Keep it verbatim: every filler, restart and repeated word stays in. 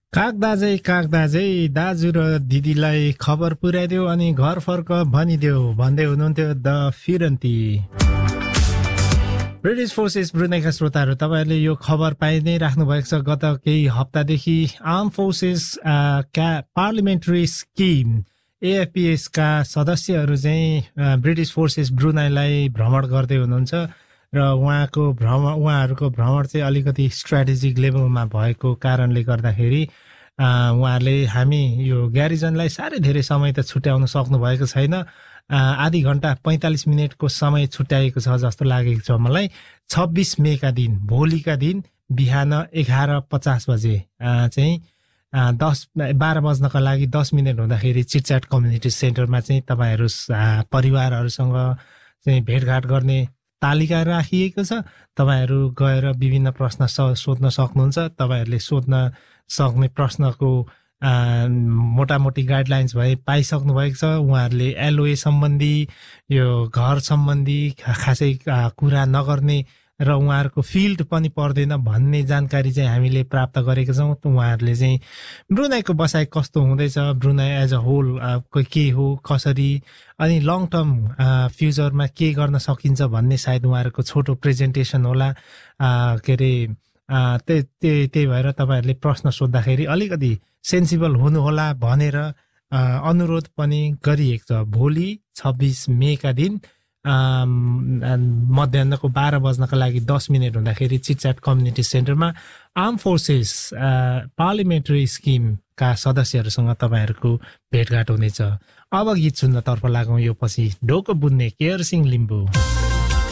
काग दाजै काग दाजै दाजु र दिदीलाई खबर पुर्याइदेऊ अनि घर फर्क भनिदेऊ भन्दै हुनुहुन्थ्यो द फिरन्ती। ब्रिटिश फोर्सेस ब्रुनाईका श्रोताहरू, तपाईँहरूले यो खबर पाइ नै राख्नु भएको छ। गत केही हप्तादेखि आर्म फोर्सेस का पार्लिमेन्ट्री स्किम एएफपीएस का सदस्यहरू चाहिँ ब्रिटिश फोर्सेस ब्रुनाईलाई भ्रमण गर्दै हुनुहुन्छ र उहाँको भ्रमण उहाँहरूको भ्रमण चाहिँ अलिकति स्ट्राटेजिक लेभलमा भएको कारणले गर्दाखेरि उहाँहरूले हामी यो ग्यारिजनलाई साह्रै धेरै समय त छुट्याउन सक्नु भएको छैन। आधी घन्टा पैँतालिस मिनटको समय छुट्याएको छ जस्तो लागेको छ मलाई। छब्बिस मेका दिन भोलिका दिन बिहान एघार पचास बजे चाहिँ दस बाह्र बज्नका लागि दस मिनट हुँदाखेरि चिटच्याट कम्युनिटी सेन्टरमा चाहिँ तपाईँहरू परिवारहरूसँग चाहिँ भेटघाट गर्ने तालिका राखिएको छ। तपाईँहरू गएर विभिन्न प्रश्न सोध्न सक्नुहुन्छ। तपाईँहरूले सोध्न सक्ने प्रश्नको मोटामोटी गाइडलाइन्स भए पाइसक्नु भएको छ। उहाँहरूले एलओए सम्बन्धी यो घर सम्बन्धी खासै कुरा नगर्ने र उहाँहरूको फिल्ड पनि पर्दैन भन्ने जानकारी चाहिँ हामीले प्राप्त गरेका छौँ। उहाँहरूले चाहिँ ब्रुनाईको बसाइ कस्तो हुँदैछ, ब्रुनाई एज अ होल के हो कसरी, अनि लङ टर्म फ्युचरमा के गर्न सकिन्छ भन्ने सायद उहाँहरूको छोटो प्रेजेन्टेसन होला। के अरे त्यही त्यही त्यही भएर तपाईँहरूले प्रश्न सोद्धाखेरि अलिकति सेन्सिबल हुनुहोला भनेर अनुरोध पनि गरिएको छ। भोलि छब्बिस मेका दिन मध्याहको बाह्र बज्नका लागि दस मिनट हुँदाखेरि चिटच्याट कम्युनिटी सेन्टरमा आर्म फोर्सेस पार्लिमेन्ट्री स्किमका सदस्यहरूसँग तपाईँहरूको भेटघाट हुनेछ। अब गीत सुन्नतर्फ लागौँ। यो पछि ढोको बुन्ने केयर सिंह लिम्बू।